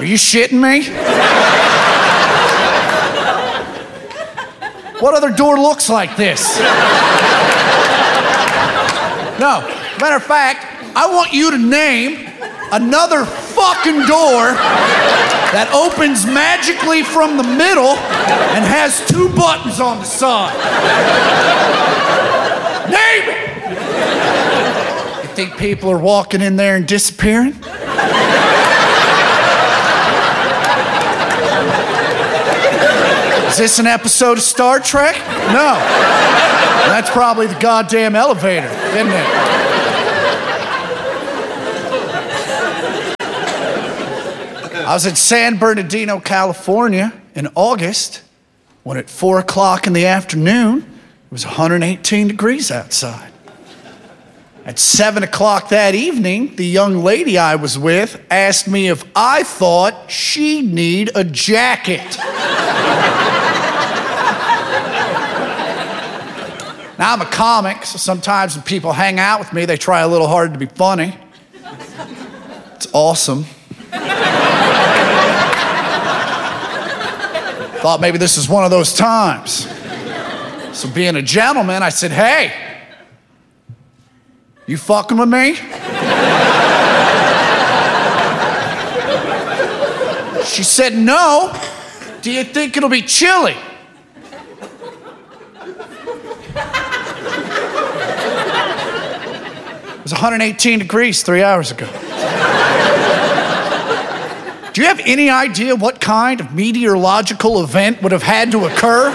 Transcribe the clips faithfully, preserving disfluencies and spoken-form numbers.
you shitting me? What other door looks like this? No, matter of fact, I want you to name another fucking door that opens magically from the middle and has two buttons on the side. Name it! You think people are walking in there and disappearing? Is this an episode of Star Trek? No. That's probably the goddamn elevator, isn't it? I was in San Bernardino, California in August when at four o'clock in the afternoon, it was one hundred eighteen degrees outside. At seven o'clock that evening, the young lady I was with asked me if I thought she'd need a jacket. Now, I'm a comic, so sometimes when people hang out with me, they try a little hard to be funny. It's awesome. Thought maybe this is one of those times. So being a gentleman, I said, hey, you fucking with me? She said, no. Do you think it'll be chilly? It was one hundred eighteen degrees three hours ago. Do you have any idea what kind of meteorological event would have had to occur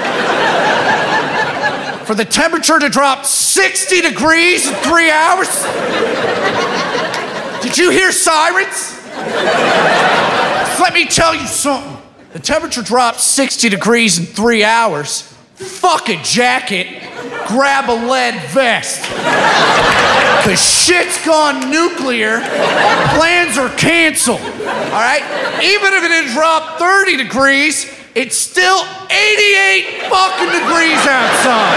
for the temperature to drop sixty degrees in three hours? Did you hear sirens? Let me tell you something. The temperature drops sixty degrees in three hours. Fuck a jacket. Grab a lead vest. Cause shit's gone nuclear. Plans are canceled. All right? Even if it had dropped thirty degrees, it's still eighty-eight fucking degrees outside.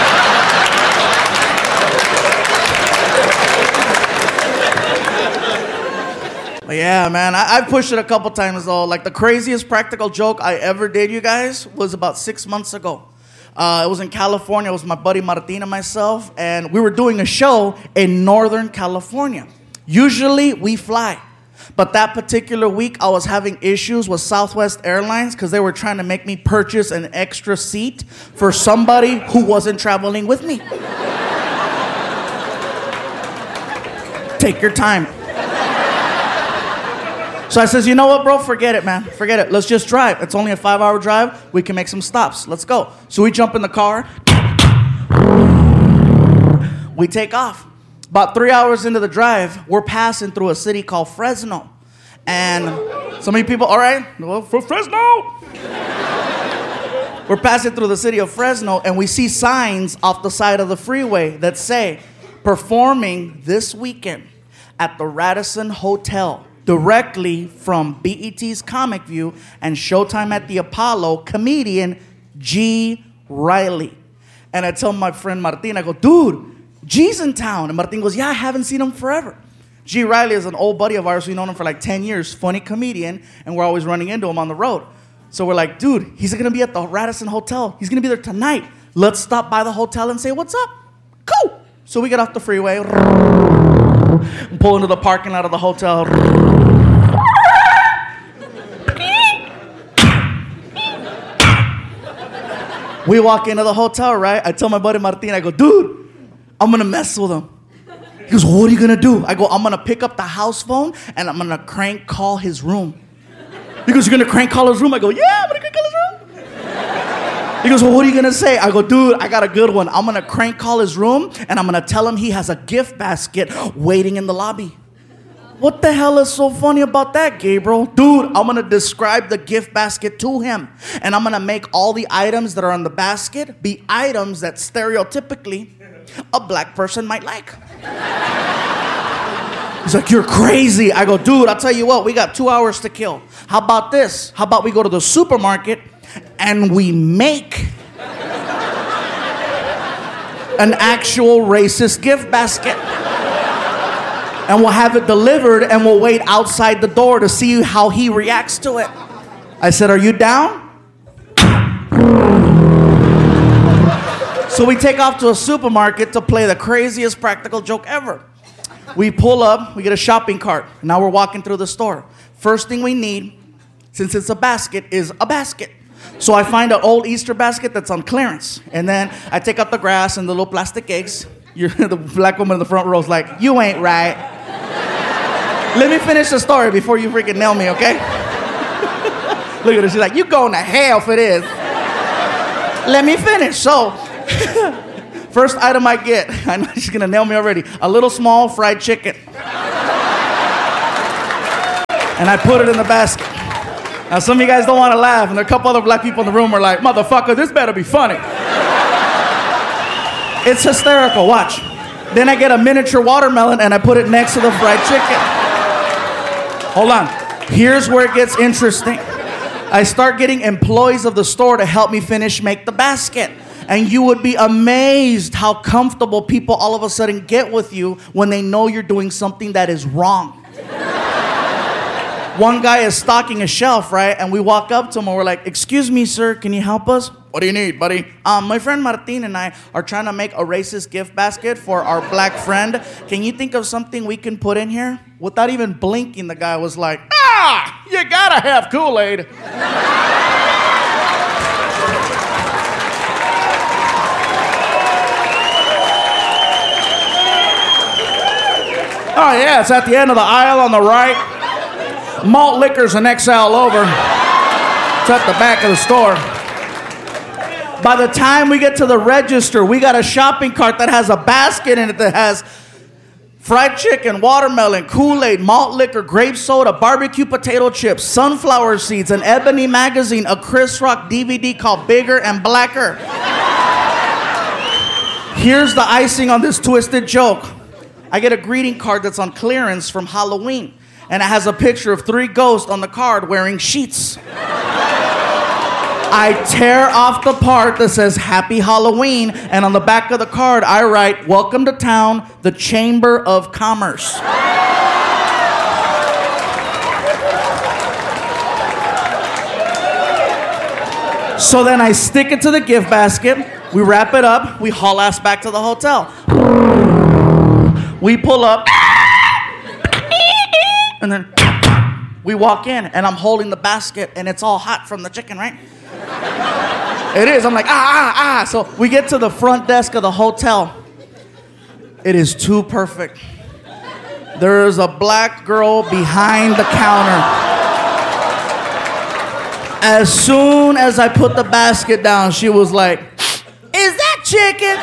Yeah, man, I, I've pushed it a couple times though. Like the craziest practical joke I ever did, you guys, was about six months ago. Uh, it was in California. It was my buddy Martin and myself, and we were doing a show in Northern California. Usually we fly, but that particular week I was having issues with Southwest Airlines because they were trying to make me purchase an extra seat for somebody who wasn't traveling with me. Take your time. So I says, you know what, bro? Forget it, man. Forget it. Let's just drive. It's only a five-hour drive. We can make some stops. Let's go. So we jump in the car. We take off. About three hours into the drive, we're passing through a city called Fresno. And so many people, all right, well, for Fresno. We're passing through the city of Fresno, and we see signs off the side of the freeway that say, performing this weekend at the Radisson Hotel. Directly from B E T's Comic View and Showtime at the Apollo, comedian G. Riley. And I tell my friend Martin, I go, dude, G's in town. And Martin goes, yeah, I haven't seen him forever. G. Riley is an old buddy of ours. We've known him for like ten years. Funny comedian. And we're always running into him on the road. So we're like, dude, he's going to be at the Radisson Hotel. He's going to be there tonight. Let's stop by the hotel and say, what's up? Cool. So we get off the freeway. Pull into the parking lot of the hotel. We walk into the hotel, right? I tell my buddy Martin, I go, dude, I'm going to mess with him. He goes, what are you going to do? I go, I'm going to pick up the house phone and I'm going to crank call his room. He goes, you're going to crank call his room? I go, yeah, I'm going to crank call his room. He goes, well, what are you going to say? I go, dude, I got a good one. I'm going to crank call his room, and I'm going to tell him he has a gift basket waiting in the lobby. What the hell is so funny about that, Gabriel? Dude, I'm going to describe the gift basket to him, and I'm going to make all the items that are on the basket be items that stereotypically a black person might like. He's like, you're crazy. I go, dude, I'll tell you what, we got two hours to kill. How about this? How about we go to the supermarket and we make an actual racist gift basket? and we'll have it delivered and we'll wait outside the door to see how he reacts to it. I said, are you down? So we take off to a supermarket to play the craziest practical joke ever. We pull up, we get a shopping cart. Now we're walking through the store. First thing we need, since it's a basket, is a basket. So I find an old Easter basket that's on clearance. And then I take out the grass and the little plastic eggs. You're, the black woman in the front row is like, you ain't right. Let me finish the story before you freaking nail me, okay? Look at her, she's like, you going to hell for this. Let me finish. So, first item I get, I know she's gonna nail me already, a little small fried chicken. And I put it in the basket. Now some of you guys don't want to laugh, and there are a couple other black people in the room are like, motherfucker, this better be funny. It's hysterical, watch. Then I get a miniature watermelon and I put it next to the fried chicken. Hold on, here's where it gets interesting. I start getting employees of the store to help me finish make the basket. And you would be amazed how comfortable people all of a sudden get with you when they know you're doing something that is wrong. One guy is stocking a shelf, right? And we walk up to him and we're like, excuse me, sir, can you help us? What do you need, buddy? Um, my friend Martin and I are trying to make a racist gift basket for our black friend. Can you think of something we can put in here? Without even blinking, the guy was like, ah, you gotta have Kool-Aid. Oh, yeah, it's at the end of the aisle on the right. Malt liquor's an X L over. It's at the back of the store. By the time we get to the register, we got a shopping cart that has a basket in it that has fried chicken, watermelon, Kool-Aid, malt liquor, grape soda, barbecue potato chips, sunflower seeds, an Ebony magazine, a Chris Rock D V D called Bigger and Blacker. Here's the icing on this twisted joke. I get a greeting card that's on clearance from Halloween, and it has a picture of three ghosts on the card wearing sheets. I tear off the part that says Happy Halloween, and on the back of the card I write, welcome to town, the Chamber of Commerce. So then I stick it to the gift basket, we wrap it up, we haul ass back to the hotel. We pull up, and then we walk in, and I'm holding the basket, and it's all hot from the chicken, right? It is. I'm like, ah, ah, ah. So we get to the front desk of the hotel. It is too perfect. There is a black girl behind the counter. As soon as I put the basket down, she was like, is that chicken?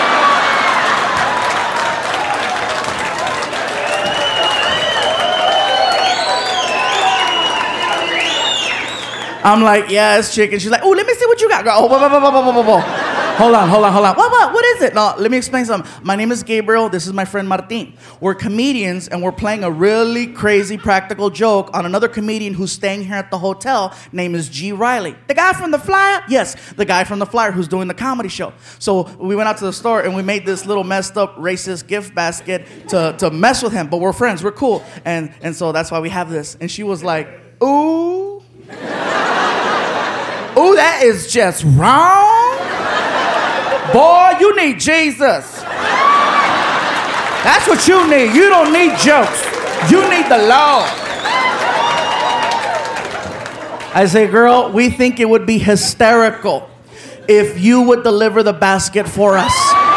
I'm like, yeah, it's chicken. She's like, oh, let me see what you got, girl. Oh, whoa, whoa, whoa, whoa, whoa, whoa, whoa. Hold on, hold on, hold on. What, what, what is it? No, let me explain something. My name is Gabriel. This is my friend Martin. We're comedians, and we're playing a really crazy practical joke on another comedian who's staying here at the hotel. Name is G. Riley. The guy from The Flyer? Yes, the guy from The Flyer who's doing the comedy show. So we went out to the store, and we made this little messed up racist gift basket to, to mess with him. But we're friends. We're cool. And, and so that's why we have this. And she was like, ooh. Ooh, that is just wrong. Boy, you need Jesus. That's what you need. You don't need jokes. You need the Lord. I say, girl, we think it would be hysterical if you would deliver the basket for us.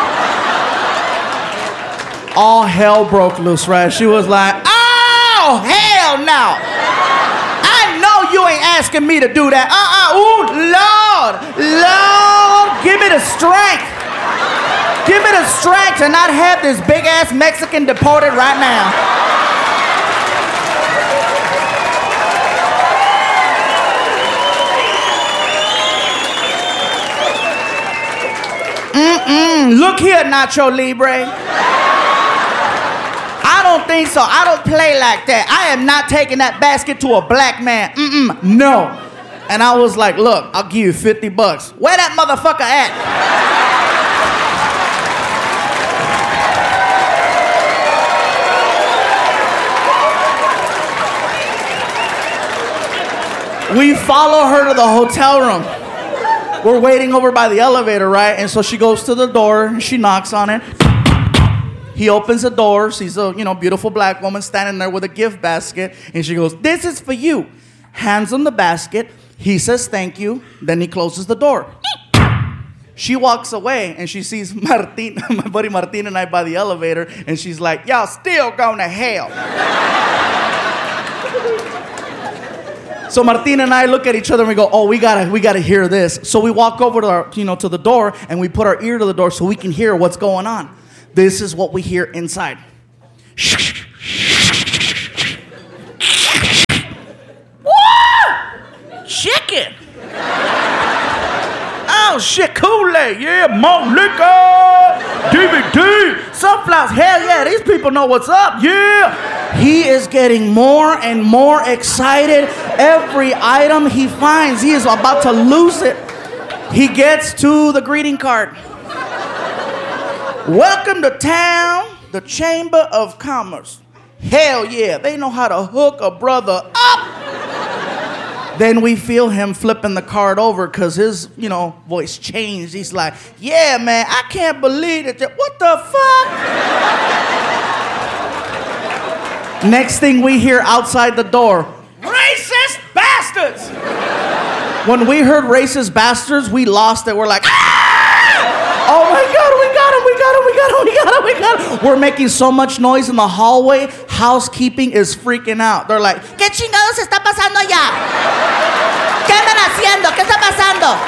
All hell broke loose, right? She was like, oh, hell no. You ain't asking me to do that. Uh-uh. Ooh, Lord. Lord, give me the strength. Give me the strength to not have this big-ass Mexican deported right now. Mm-mm. Look here, Nacho Libre. I don't think so. I don't play like that. I am not taking that basket to a black man. Mm-mm, no. And I was like, look, I'll give you fifty bucks. Where that motherfucker at? We follow her to the hotel room. We're waiting over by the elevator, right? And so she goes to the door, she knocks on it. He opens the door, sees a, you know, beautiful black woman standing there with a gift basket, and she goes, "This is for you." Hands him the basket. He says thank you. Then he closes the door. She walks away, and she sees Martin, my buddy Martin and I by the elevator, and she's like, "Y'all still going to hell." So Martin and I look at each other and we go, "Oh, we gotta, we gotta hear this." So we walk over to our, you know, to the door, and we put our ear to the door so we can hear what's going on. This is what we hear inside. What? Chicken. Oh shit, Kool-Aid, yeah, malt liquor, D V D, sunflowers. Hell yeah, these people know what's up. Yeah. He is getting more and more excited. Every item he finds, he is about to lose it. He gets to the greeting card. "Welcome to town, the Chamber of Commerce." Hell yeah, they know how to hook a brother up. Then we feel him flipping the card over because his, you know, voice changed. He's like, "Yeah, man, I can't believe it. What the fuck?" Next thing we hear outside the door, "Racist bastards!" When we heard racist bastards, we lost it. We're like, "Ah! Oh my God, we got him, we got him, we got him, we got him, we got him." We're making so much noise in the hallway, housekeeping is freaking out. They're like, "¿Qué chingados está pasando allá? ¿Qué andan haciendo? ¿Qué está pasando?"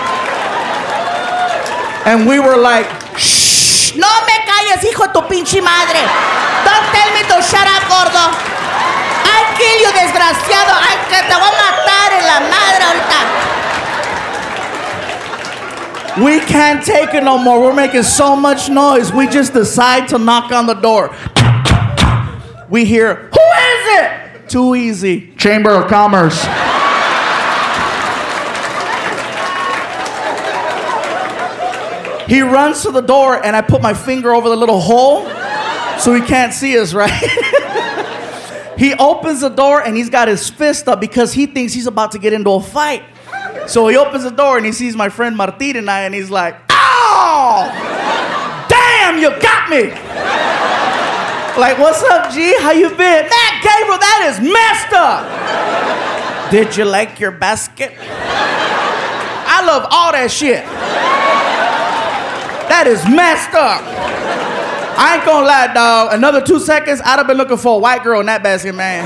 And we were like, "Shh, no me calles, hijo de tu pinche madre. Don't tell me to shut up, gordo. I kill you, desgraciado. Ay, que te voy a matar en la madre ahorita." We can't take it no more. We're making so much noise. We just decide to knock on the door. We hear, "Who is it?" Too easy. Chamber of Commerce. He runs to the door, and I put my finger over the little hole so he can't see us, right? He opens the door, and he's got his fist up because he thinks he's about to get into a fight. So he opens the door, and he sees my friend Martin and I, and he's like, "Oh! Damn, you got me!" Like, "What's up, G? How you been?" "Man, Gabriel, that is messed up." "Did you like your basket?" "I love all that shit. That is messed up." I ain't gonna lie, dog. Another two seconds, I'd have been looking for a white girl in that basket, man.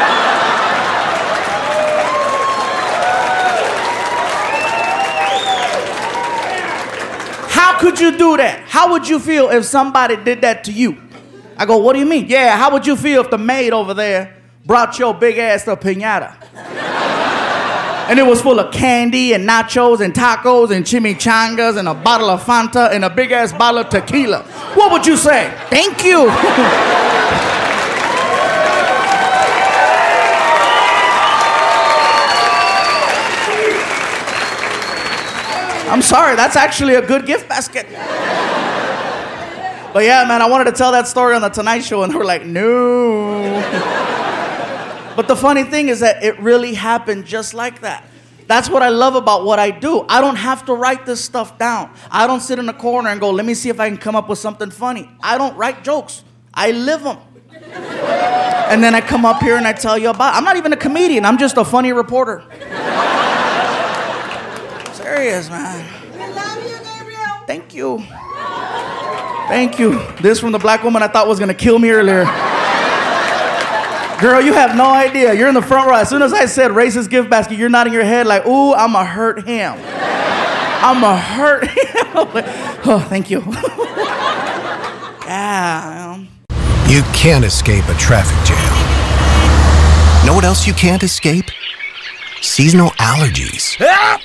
How could you do that? How would you feel if somebody did that to you? I go, "What do you mean?" "Yeah, how would you feel if the maid over there brought your big ass to a piñata? And it was full of candy and nachos and tacos and chimichangas and a bottle of Fanta and a big ass bottle of tequila. What would you say?" "Thank you." I'm sorry, that's actually a good gift basket. But yeah, man, I wanted to tell that story on the Tonight Show, and they were like, "No." But the funny thing is that it really happened just like that. That's what I love about what I do. I don't have to write this stuff down. I don't sit in a corner and go, "Let me see if I can come up with something funny." I don't write jokes. I live them. And then I come up here and I tell you about it. I'm not even a comedian. I'm just a funny reporter. Serious, man. We love you, Gabriel. Thank you. Thank you. This from the black woman I thought was going to kill me earlier. Girl, you have no idea. You're in the front row. As soon as I said racist gift basket, you're nodding your head like, "Ooh, I'm going to hurt him. I'm going to hurt him." Oh, thank you. Yeah. You can't escape a traffic jam. Know what else you can't escape? Seasonal allergies.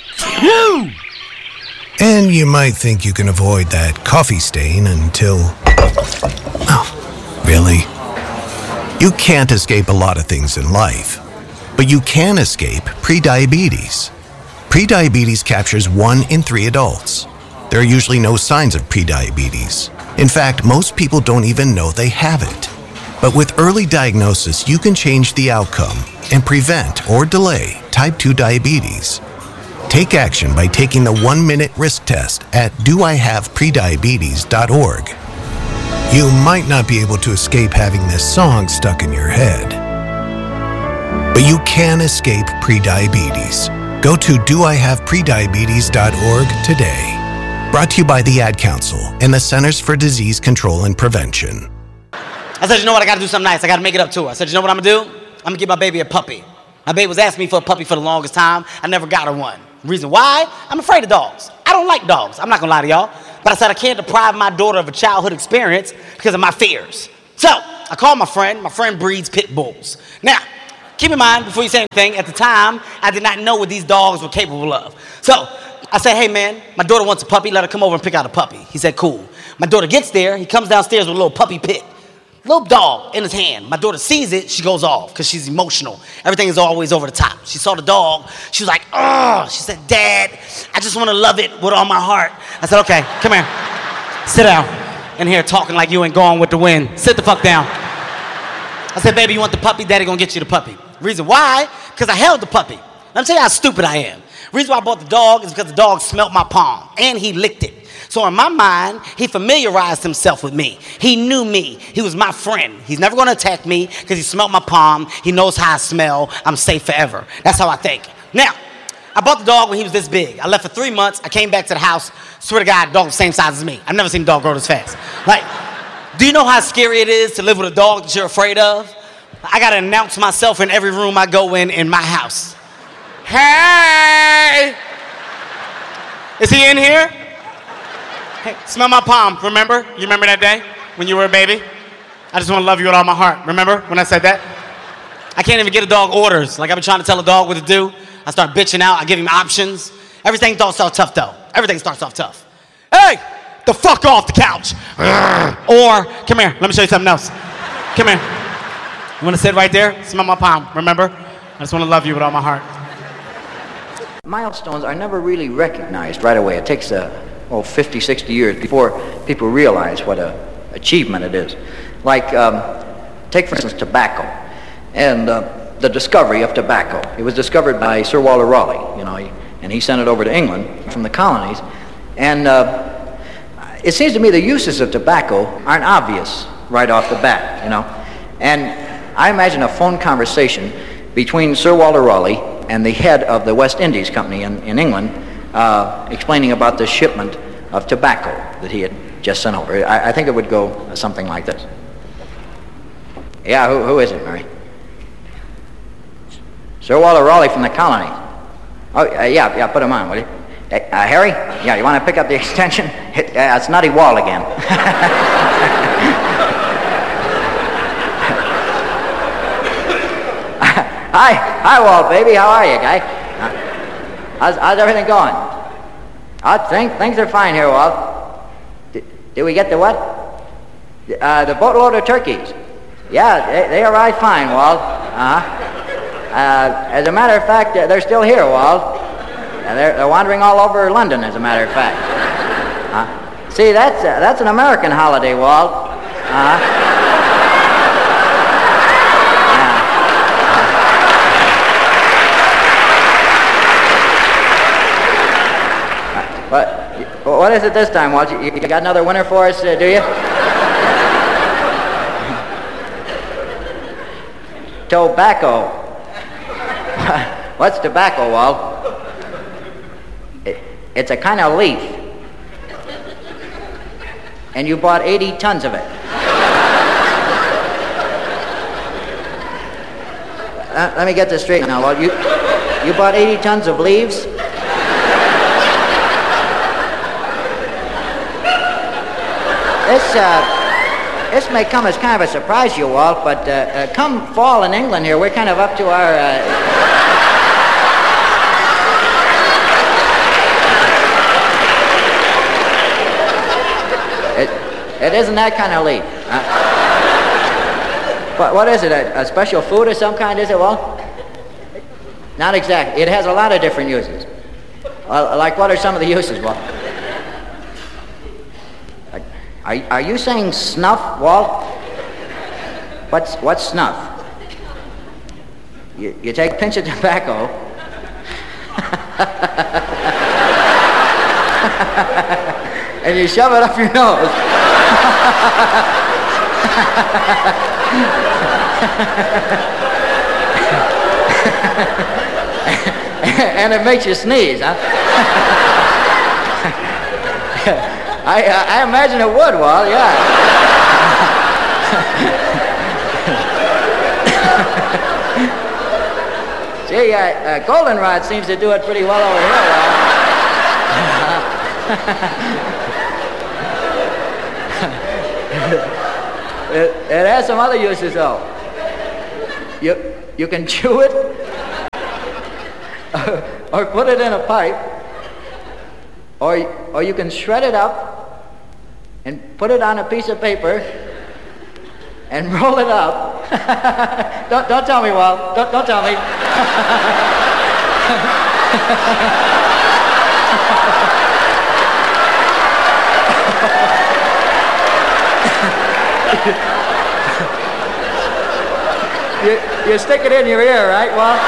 And you might think you can avoid that coffee stain until... Oh, really? You can't escape a lot of things in life, but you can escape prediabetes. Prediabetes captures one in three adults. There are usually no signs of prediabetes. In fact, most people don't even know they have it. But with early diagnosis, you can change the outcome and prevent or delay type two diabetes. Take action by taking the one-minute risk test at do I have prediabetes dot org. You might not be able to escape having this song stuck in your head, but you can escape prediabetes. Go to do I have prediabetes dot org today. Brought to you by the Ad Council and the Centers for Disease Control and Prevention. I said, you know what, I gotta do something nice. I gotta make it up to her. I said, you know what I'm gonna do? I'm gonna give my baby a puppy. My baby was asking me for a puppy for the longest time. I never got her one. Reason why? I'm afraid of dogs. I don't like dogs. I'm not gonna lie to y'all. But I said I can't deprive my daughter of a childhood experience because of my fears. So I called my friend. My friend breeds pit bulls. Now, keep in mind, before you say anything, at the time, I did not know what these dogs were capable of. So I said, hey man, my daughter wants a puppy. Let her come over and pick out a puppy. He said, cool. My daughter gets there. He comes downstairs with a little puppy pit. Little dog in his hand. My daughter sees it, she goes off because she's emotional. Everything is always over the top. She saw the dog, she was like, oh, she said, Dad, I just want to love it with all my heart. I said, okay, come here. Sit down. In here talking like you ain't going with the wind. Sit the fuck down. I said, baby, you want the puppy? Daddy gonna get you the puppy. Reason why? Because I held the puppy. Let me tell you how stupid I am. Reason why I bought the dog is because the dog smelt my palm and he licked it. So in my mind, he familiarized himself with me. He knew me. He was my friend. He's never going to attack me because he smelled my palm. He knows how I smell. I'm safe forever. That's how I think. Now, I bought the dog when he was this big. I left for three months. I came back to the house. Swear to God, the dog was the same size as me. I've never seen a dog grow this fast. Like, do you know how scary it is to live with a dog that you're afraid of? I got to announce myself in every room I go in in my house. Hey! Is he in here? Hey, smell my palm, remember? You remember that day when you were a baby? I just want to love you with all my heart. Remember when I said that? I can't even get a dog orders. Like I've been trying to tell a dog what to do. I start bitching out. I give him options. Everything starts off tough though. Everything starts off tough. Hey, the fuck off the couch. Or, come here, let me show you something else. Come here. You want to sit right there? Smell my palm, remember? I just want to love you with all my heart. Milestones are never really recognized right away. It takes a oh, fifty, sixty years before people realize what a achievement it is. Like, um, take for instance tobacco, and uh, the discovery of tobacco. It was discovered by Sir Walter Raleigh, you know, he, and he sent it over to England from the colonies. And uh, it seems to me the uses of tobacco aren't obvious right off the bat, you know. And I imagine a phone conversation between Sir Walter Raleigh and the head of the West Indies Company in, in England, Uh, explaining about the shipment of tobacco that he had just sent over. I, I think it would go something like this. Yeah, who, who is it, Mary? Sir Walter Raleigh from the colonies. Oh, uh, yeah, yeah, put him on, will you? Uh, uh, Harry? Yeah, you want to pick up the extension? It, uh, it's Nutty Wall again. Hi, hi, Walt, baby. How are you, guy? How's, how's everything going? I think things are fine here, Walt. Did, did we get the what? Uh, the boatload of turkeys. Yeah, they, they arrived fine, Walt. Uh-huh. Uh, as a matter of fact, they're still here, Walt. Uh, they're, they're wandering all over London, as a matter of fact. Uh, see, that's uh, that's an American holiday, Walt. Uh-huh. What, what is it this time, Walt? You, you got another winner for us, uh, do you? Tobacco. What's tobacco, Walt? It, it's a kind of leaf. And you bought eighty tons of it. Uh, let me get this straight now, Walt. You, you bought eighty tons of leaves? This, uh, this may come as kind of a surprise to you, Walt, but uh, uh, come fall in England here, we're kind of up to our... Uh... it, it isn't that kind of leaf. Uh, what, what is it, a, a special food of some kind, is it, Walt? Not exactly. It has a lot of different uses. Uh, like, what are some of the uses, Walt? Are, are you saying snuff, Walt? What's, what's snuff? You, you take a pinch of tobacco, and you shove it up your nose. And it makes you sneeze, huh? I, I imagine it would, Walt, yeah. See, uh, uh, Goldenrod seems to do it pretty well over here, Walt. it, it has some other uses, though. You, you can chew it, or put it in a pipe, or, or you can shred it up and put it on a piece of paper and roll it up. don't, don't tell me, Walt. Don't, don't tell me. you, you stick it in your ear, right, Walt?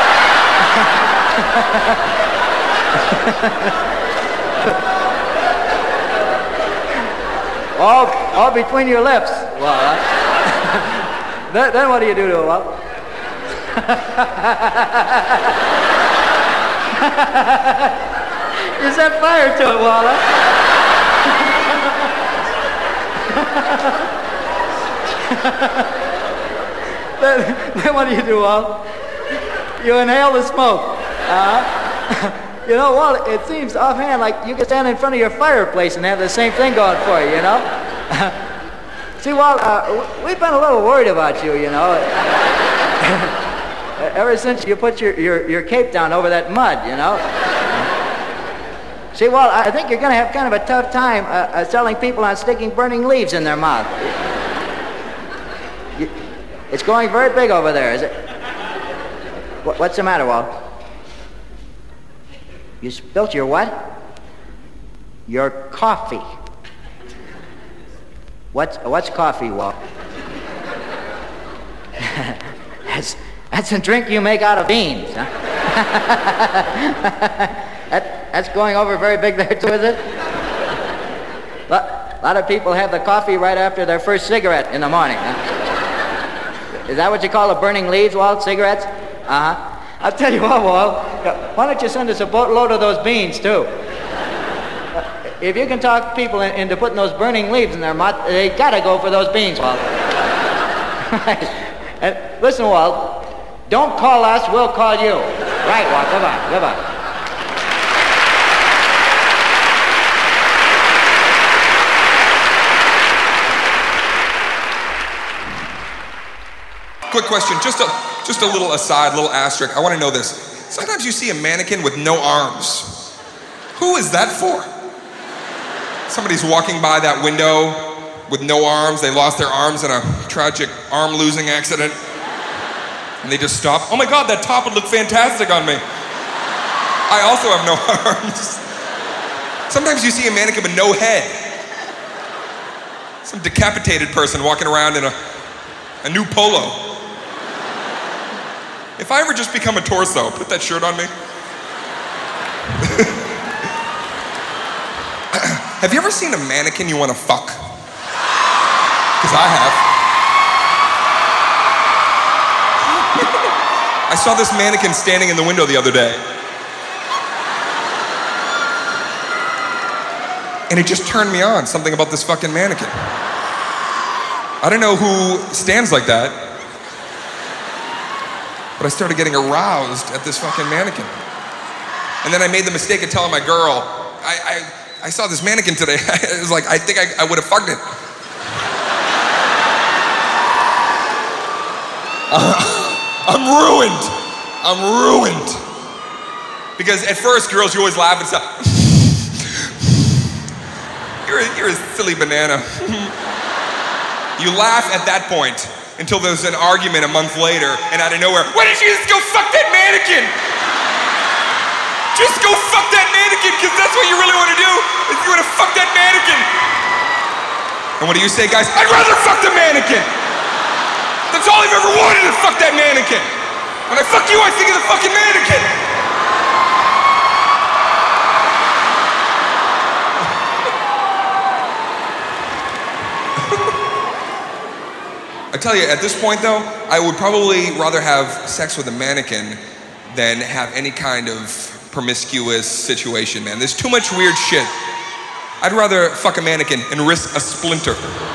all, all between your lips. Well, uh, then, then what do you do to it, Walt? You set fire to it, Walt. then, then what do you do, Walt? You inhale the smoke. Uh, you know, Walt, it seems offhand like you could stand in front of your fireplace and have the same thing going for you, you know? See, Walt, uh, we've been a little worried about you, you know. Ever since you put your, your, your cape down over that mud, you know. See, Walt, I think you're going to have kind of a tough time uh, uh, selling people on sticking burning leaves in their mouth. You, it's going very big over there, is it? What, what's the matter, Walt? You spilt your what? Your coffee. What's, what's coffee, Walt? that's, that's a drink you make out of beans, huh? that, that's going over very big there, too, is it? A lot of people have the coffee right after their first cigarette in the morning, huh? Is that what you call the burning leaves, Walt? Cigarettes? Uh-huh. I'll tell you what, Walt. Why don't you send us a boatload of those beans, too? If you can talk people in, into putting those burning leaves in their mouth, they gotta go for those beans, Walt. Right. And listen, Walt, don't call us, we'll call you. Right, Walt, goodbye, goodbye. Quick question, just a, just a little aside, little asterisk. I want to know this. Sometimes you see a mannequin with no arms. Who is that for? Somebody's walking by that window with no arms. They lost their arms in a tragic arm-losing accident. And they just stop. Oh my God, that top would look fantastic on me. I also have no arms. Sometimes you see a mannequin with no head. Some decapitated person walking around in a, a new polo. If I ever just become a torso, put that shirt on me. Have you ever seen a mannequin you want to fuck? Because I have. I saw this mannequin standing in the window the other day. And it just turned me on, something about this fucking mannequin. I don't know who stands like that, but I started getting aroused at this fucking mannequin. And then I made the mistake of telling my girl, I, I, I saw this mannequin today. It was like, I think I, I would have fucked it. Uh, I'm ruined. I'm ruined. Because at first, girls, you always laugh and stuff. You're a, you're a silly banana. You laugh at that point until there's an argument a month later, and out of nowhere, why didn't you just go fuck that mannequin? Just go fuck that mannequin, because that's what you really want to do, is you want to fuck that mannequin. And what do you say, guys? I'd rather fuck the mannequin. all I've ever wanted is fuck that mannequin. When I fuck you, I think of the fucking mannequin. I tell you, at this point though, I would probably rather have sex with a mannequin than have any kind of promiscuous situation, man. There's too much weird shit. I'd rather fuck a mannequin and risk a splinter.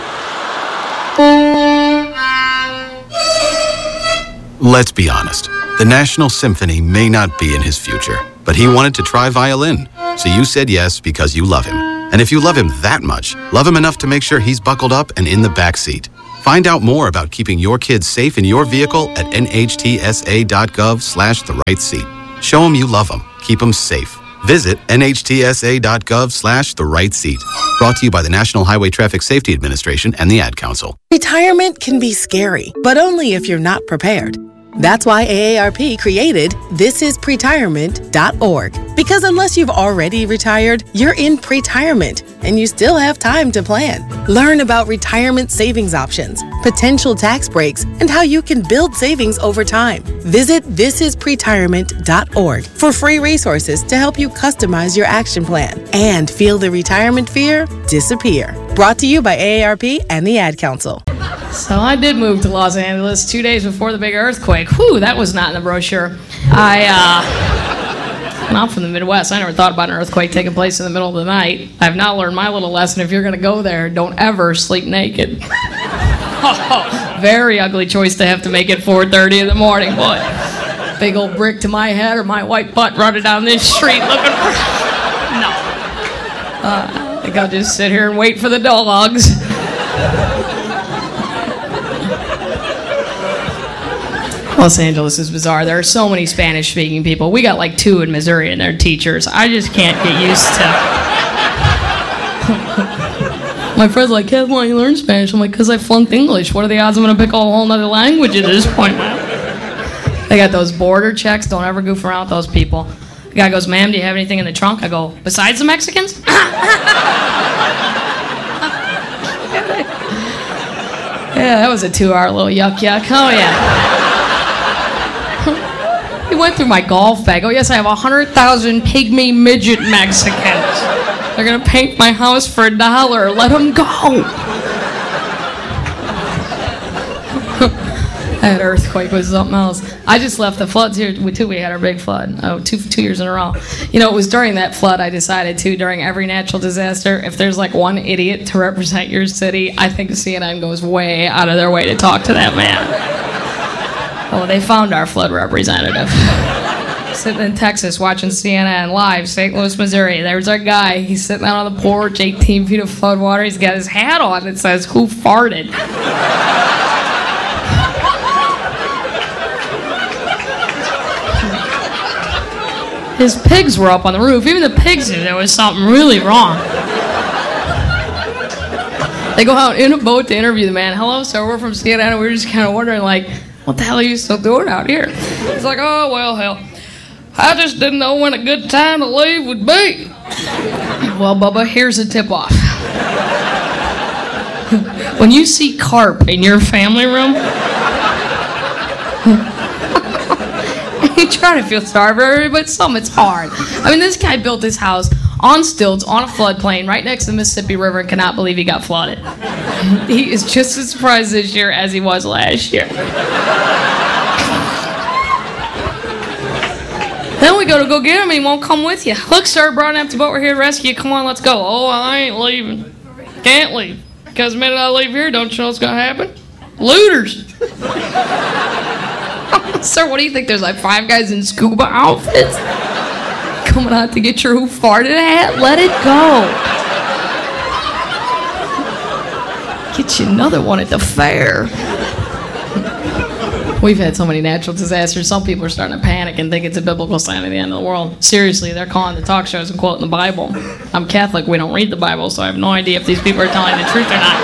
Let's be honest. The National Symphony may not be in his future, but he wanted to try violin. So you said yes because you love him. And if you love him that much, love him enough to make sure he's buckled up and in the back seat. Find out more about keeping your kids safe in your vehicle at nhtsa.gov slash the right seat. Show them you love them. Keep them safe. Visit nhtsa.gov slash the right seat. Brought to you by the National Highway Traffic Safety Administration and the Ad Council. Retirement can be scary, but only if you're not prepared. That's why A A R P created this is pretirement dot org. Because unless you've already retired, you're in pretirement, and you still have time to plan. Learn about retirement savings options, potential tax breaks, and how you can build savings over time. Visit this is pretirement dot org for free resources to help you customize your action plan and feel the retirement fear disappear. Brought to you by A A R P and the Ad Council. So I did move to Los Angeles two days before the big earthquake. Whew, that was not in the brochure. I, uh, I'm from the Midwest. I never thought about an earthquake taking place in the middle of the night. I've now learned my little lesson. If you're going to go there, don't ever sleep naked. Oh, very ugly choice to have to make at four thirty in the morning, boy. Big old brick to my head or my white butt running down this street looking for... No. Uh, I think I'll just sit here and wait for the dogs. Los Angeles is bizarre. There are so many Spanish-speaking people. We got like two in Missouri and they're teachers. I just can't get used to... My friend's like, Kev, why don't you learn Spanish? I'm like, because I flunked English. What are the odds I'm going to pick up a whole nother language at this point, man? They got those border checks. Don't ever goof around with those people. The guy goes, ma'am, do you have anything in the trunk? I go, besides the Mexicans? Yeah, that was a two-hour little yuck-yuck. Oh, yeah. He went through my golf bag. Oh, yes, I have one hundred thousand pygmy midget Mexicans. They're going to paint my house for a dollar. Let them go. That earthquake was something else. I just left the floods here, too. We had our big flood. Oh, two, two years in a row. You know, it was during that flood I decided, too, during every natural disaster, if there's like one idiot to represent your city, I think C N N goes way out of their way to talk to that man. Oh, they found our flood representative. Sitting in Texas watching C N N live, Saint Louis, Missouri. There's our guy. He's sitting out on the porch, eighteen feet of flood water. He's got his hat on that says, "Who farted?" His pigs were up on the roof. Even the pigs knew there was something really wrong. They go out in a boat to interview the man. Hello, sir, we're from C N N, and we were just kind of wondering, like, what the hell are you still doing out here? He's like, oh, well, hell, I just didn't know when a good time to leave would be. Well, Bubba, here's a tip-off. When you see carp in your family room, you try to feel sorry for everybody, but some it's hard. I mean, this guy built this house on stilts on a floodplain right next to the Mississippi River and cannot believe he got flooded. He is just as surprised this year as he was last year. Then we go to go get him and he won't come with you. Look, sir, brought an empty boat. We're here to rescue you. Come on, let's go. Oh, I ain't leaving. Can't leave. Because the minute I leave here, don't you know what's going to happen? Looters. Sir, what do you think? There's like five guys in scuba outfits coming out to get your who farted hat? Let it go. Get you another one at the fair. We've had so many natural disasters. Some people are starting to panic and think it's a biblical sign of the end of the world. Seriously, they're calling the talk shows and quoting the Bible. I'm Catholic. We don't read the Bible, so I have no idea if these people are telling the truth or not.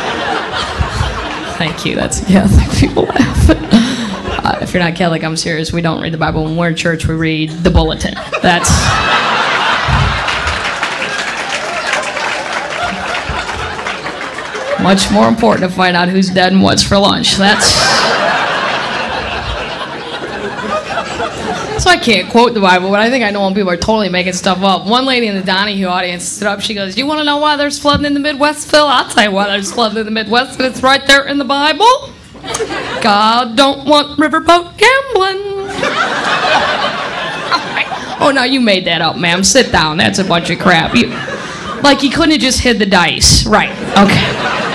Thank you. That's Catholic people laughing. Uh, if you're not Catholic, I'm serious. We don't read the Bible. When we're in church, we read the bulletin. That's... much more important to find out who's dead and what's for lunch. That's... So I can't quote the Bible, but I think I know when people are totally making stuff up. One lady in the Donahue audience stood up. She goes, "You want to know why there's flooding in the Midwest, Phil? I'll tell you why there's flooding in the Midwest, and it's right there in the Bible. God don't want riverboat gambling." Oh, no, you made that up, ma'am. Sit down. That's a bunch of crap. You, like, you couldn't have just hid the dice. Right. Okay.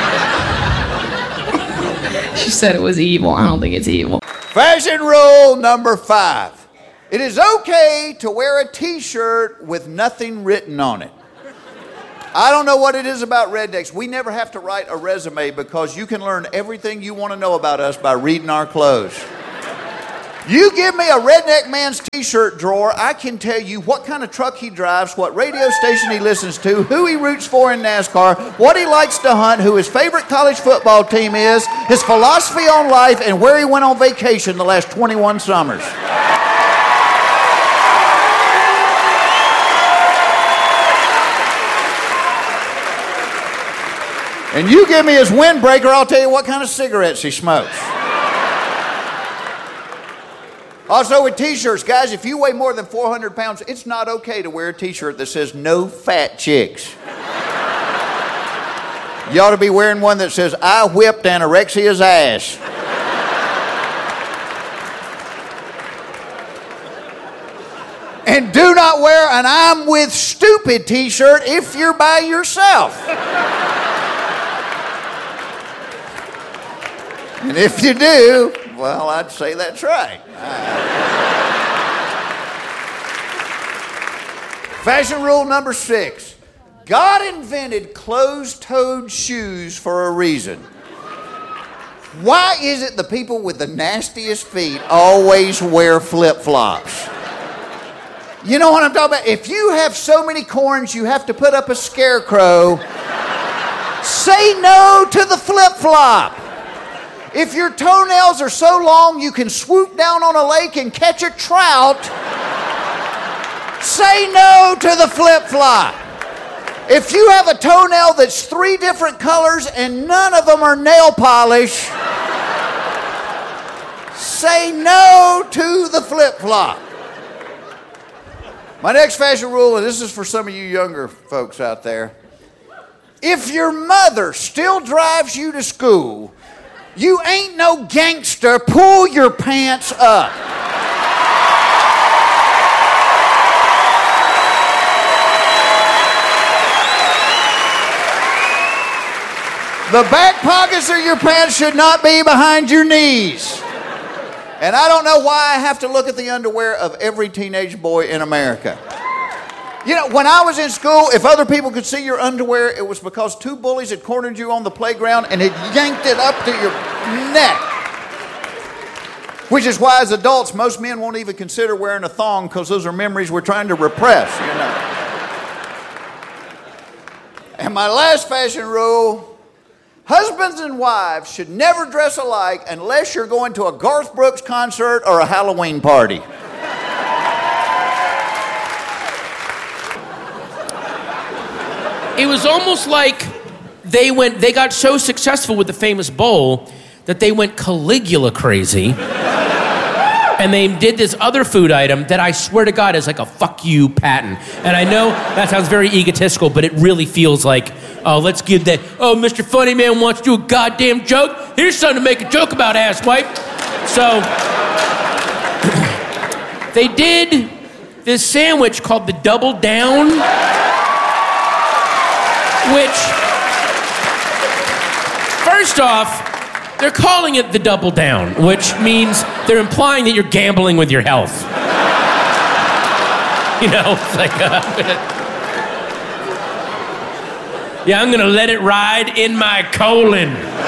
She said it was evil. I don't think it's evil. Fashion rule number five. It is okay to wear a t-shirt with nothing written on it. I don't know what it is about rednecks. We never have to write a resume because you can learn everything you want to know about us by reading our clothes. You give me a redneck man's t-shirt drawer, I can tell you what kind of truck he drives, what radio station he listens to, who he roots for in NASCAR, what he likes to hunt, who his favorite college football team is, his philosophy on life, and where he went on vacation the last twenty-one summers. And you give me his windbreaker, I'll tell you what kind of cigarettes he smokes. Also with t-shirts, guys, if you weigh more than four hundred pounds, it's not okay to wear a t-shirt that says "No Fat Chicks." You ought to be wearing one that says "I whipped anorexia's ass." And do not wear an "I'm with stupid" t-shirt if you're by yourself. And if you do, well, I'd say that's right. Fashion rule number six. God invented closed-toed shoes for a reason. Why is it the people with the nastiest feet always wear flip-flops? You know what I'm talking about? If you have so many corns you have to put up a scarecrow, say no to the flip-flop. If your toenails are so long you can swoop down on a lake and catch a trout, say no to the flip-flop. If you have a toenail that's three different colors and none of them are nail polish, say no to the flip-flop. My next fashion rule, and this is for some of you younger folks out there. If your mother still drives you to school, you ain't no gangster, pull your pants up. The back pockets of your pants should not be behind your knees. And I don't know why I have to look at the underwear of every teenage boy in America. You know, when I was in school, if other people could see your underwear, it was because two bullies had cornered you on the playground and had yanked it up to your neck. Which is why, as adults, most men won't even consider wearing a thong because those are memories we're trying to repress, you know. And my last fashion rule, husbands and wives should never dress alike unless you're going to a Garth Brooks concert or a Halloween party. It was almost like they went, they got so successful with the famous bowl that they went Caligula crazy. And they did this other food item that I swear to God is like a fuck you patent. And I know that sounds very egotistical, but it really feels like, oh, let's give that, oh, Mister Funny Man wants to do a goddamn joke. Here's something to make a joke about, asswipe. So, they did this sandwich called the Double Down, which, first off, they're calling it the Double Down, which means they're implying that you're gambling with your health. You know, it's like, uh, yeah, I'm gonna let it ride in my colon.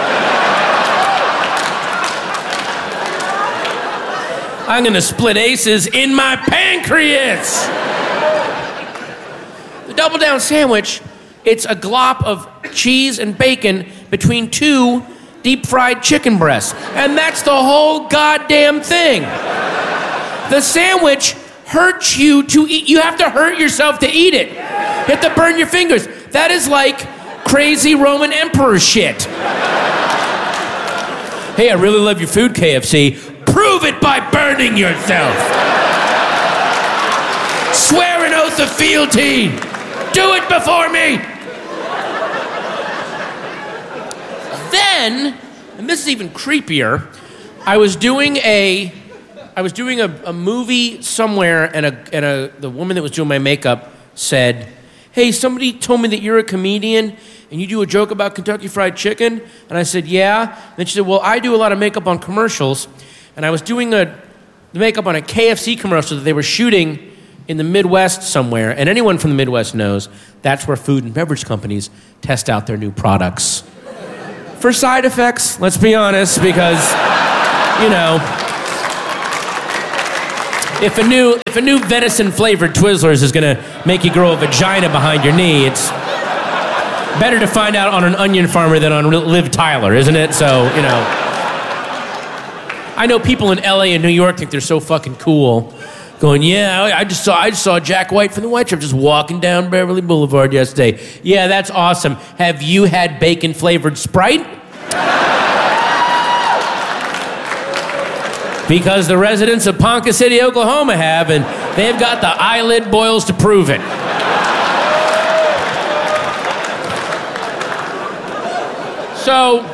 I'm gonna split aces in my pancreas. The Double Down sandwich, it's a glop of cheese and bacon between two deep fried chicken breasts. And that's the whole goddamn thing. The sandwich hurts you to eat. You have to hurt yourself to eat it. You have to burn your fingers. That is like crazy Roman emperor shit. Hey, I really love your food, K F C. Prove it by burning yourself. Swear an oath of fealty. Do it before me. Then, and this is even creepier, I was doing a, I was doing a, a movie somewhere, and a and a the woman that was doing my makeup said, "Hey, somebody told me that you're a comedian and you do a joke about Kentucky Fried Chicken." And I said, "Yeah." And then she said, "Well, I do a lot of makeup on commercials," and I was doing a the makeup on a K F C commercial that they were shooting in the Midwest somewhere, and anyone from the Midwest knows that's where food and beverage companies test out their new products. For side effects, let's be honest, because, you know, if a new if a new venison-flavored Twizzlers is gonna make you grow a vagina behind your knee, it's better to find out on an onion farmer than on Liv Tyler, isn't it? So, you know, I know people in L A and New York think they're so fucking cool, going, "Yeah, I just saw I just saw Jack White from the White Stripes just walking down Beverly Boulevard yesterday. Yeah, that's awesome. Have you had bacon-flavored Sprite?" Because the residents of Ponca City, Oklahoma have, and they've got the eyelid boils to prove it. So,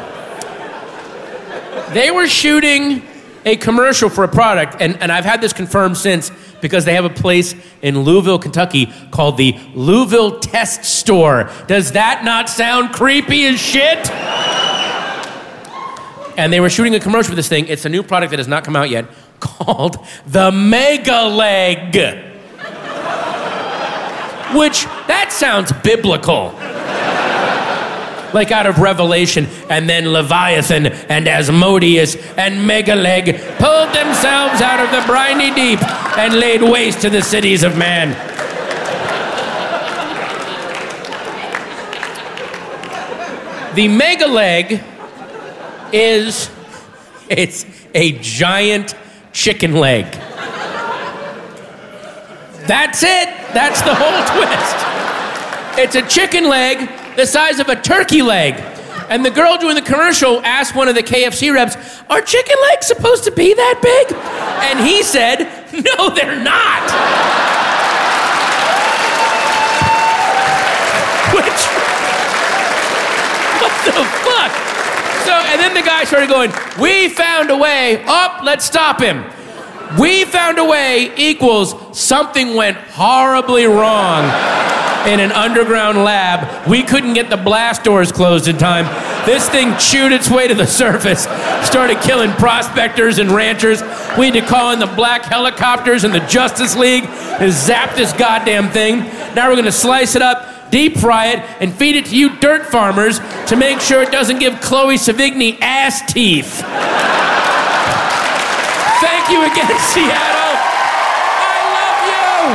they were shooting a commercial for a product, and, and I've had this confirmed since, because they have a place in Louisville, Kentucky called the Louisville Test Store. Does that not sound creepy as shit? And they were shooting a commercial for this thing. It's a new product that has not come out yet, called the Mega Leg. Which, that sounds biblical. Like out of Revelation. And then Leviathan and Asmodeus and Megaleg pulled themselves out of the briny deep and laid waste to the cities of man. The Megaleg is, it's a giant chicken leg. That's it. That's the whole twist. It's a chicken leg the size of a turkey leg. And the girl doing the commercial asked one of the K F C reps, "Are chicken legs supposed to be that big?" And he said, "No, they're not." Which, what the fuck? So, and then the guy started going, "We found a way." Up, let's stop him. "We found a way" equals something went horribly wrong in an underground lab. We couldn't get the blast doors closed in time. This thing chewed its way to the surface, started killing prospectors and ranchers. We had to call in the black helicopters and the Justice League and zap this goddamn thing. Now we're gonna slice it up, deep fry it, and feed it to you dirt farmers to make sure it doesn't give Chloe Sevigny ass teeth. Thank you again, Seattle. I love you.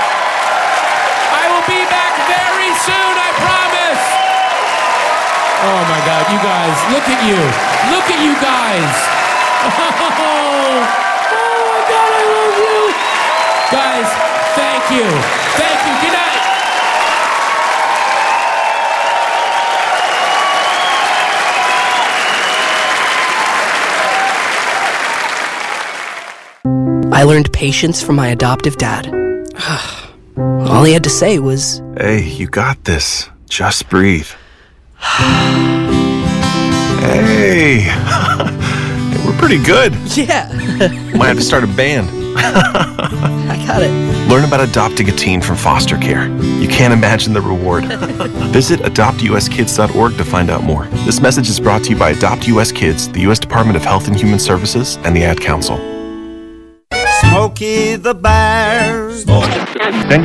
I will be back very soon, I promise. Oh my God, you guys, look at you. Look at you guys. Oh, oh my God, I love you. Guys, thank you. Thank you. Good night. I learned patience from my adoptive dad. All he had to say was, "Hey, you got this. Just breathe." Hey, we're pretty good. Yeah. Might have to start a band. I got it. Learn about adopting a teen from foster care. You can't imagine the reward. Visit adopt u s kids dot org to find out more. This message is brought to you by Adopt U S Kids, the U S Department of Health and Human Services, and the Ad Council. Smokey the Bear. Then